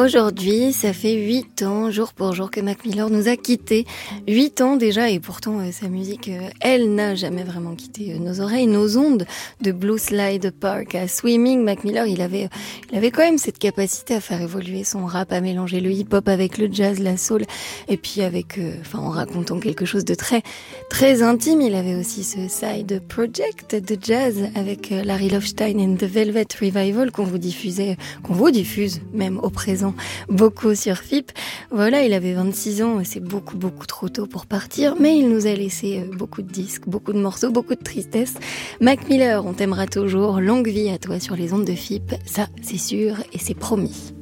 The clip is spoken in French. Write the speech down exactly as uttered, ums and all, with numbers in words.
Aujourd'hui, ça fait huit ans, jour pour jour, que Mac Miller nous a quittés. Huit ans déjà, et pourtant euh, sa musique, euh, elle n'a jamais vraiment quitté euh, nos oreilles, nos ondes. De Blue Slide Park à Swimming, Mac Miller, il avait, il avait quand même cette capacité à faire évoluer son rap, à mélanger le hip-hop avec le jazz, la soul, et puis avec, euh, enfin, en racontant quelque chose de très, très intime. Il avait aussi ce side project de jazz avec euh, Larry Lovestein and the Velvet Revival qu'on vous diffusait, qu'on vous diffuse même au présent beaucoup sur F I P. Voilà, il avait vingt-six ans, c'est beaucoup beaucoup trop tôt pour partir, mais il nous a laissé beaucoup de disques, beaucoup de morceaux, beaucoup de tristesse. Mac Miller, on t'aimera toujours, longue vie à toi sur les ondes de F I P, ça c'est sûr et c'est promis.